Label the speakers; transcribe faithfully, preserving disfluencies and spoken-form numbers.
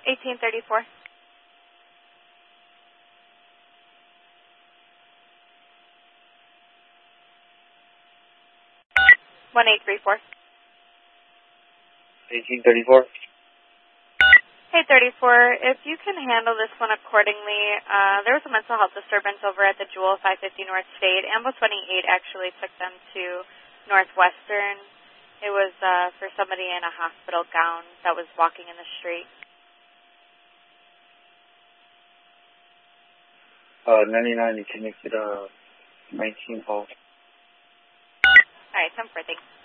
Speaker 1: eighteen thirty-four. one eight three four.
Speaker 2: eighteen thirty-four.
Speaker 1: Hey, thirty-four, if you can handle this one accordingly, uh, there was a mental health disturbance over at the Jewel, five fifty North State. Ambo twenty-eight actually took them to Northwestern. It was uh, for somebody in a hospital gown that was walking in the street.
Speaker 2: Uh, ninety-nine, you connected uh, nineteen Paul.
Speaker 1: All right, ten four, thanks.